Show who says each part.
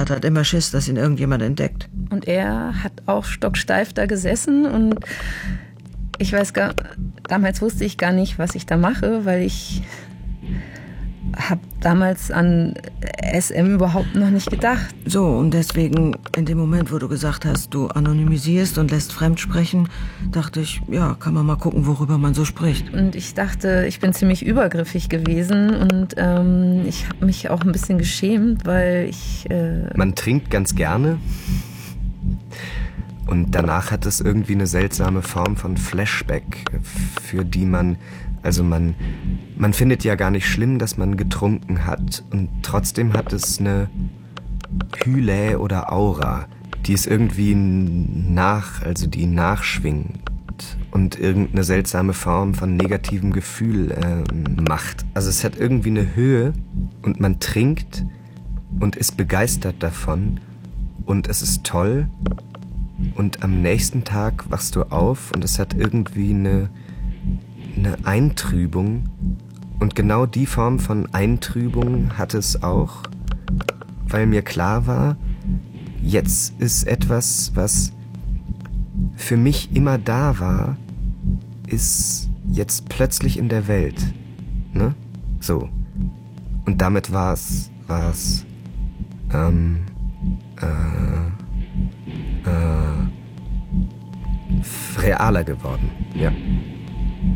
Speaker 1: Vater hat immer Schiss, dass ihn irgendjemand entdeckt.
Speaker 2: Und er hat auch stocksteif da gesessen und ich weiß damals wusste ich gar nicht, was ich da mache, weil ich habe damals an SM überhaupt noch nicht gedacht.
Speaker 1: So, und deswegen, in dem Moment, wo du gesagt hast, du anonymisierst und lässt fremd sprechen, dachte ich, ja, kann man mal gucken, worüber man so spricht.
Speaker 2: Und ich dachte, ich bin ziemlich übergriffig gewesen und ich habe mich auch ein bisschen geschämt, weil ich...
Speaker 3: Man trinkt ganz gerne und danach hat es irgendwie eine seltsame Form von Flashback, für die man findet ja gar nicht schlimm, dass man getrunken hat und trotzdem hat es eine Hylae oder Aura, die es irgendwie die nachschwingt und irgendeine seltsame Form von negativem Gefühl macht. Also es hat irgendwie eine Höhe und man trinkt und ist begeistert davon und es ist toll und am nächsten Tag wachst du auf und es hat irgendwie eine Eintrübung und genau die Form von Eintrübung hat es auch, weil mir klar war, jetzt ist etwas, was für mich immer da war, ist jetzt plötzlich in der Welt, ne? So. Und damit war es realer geworden, ja.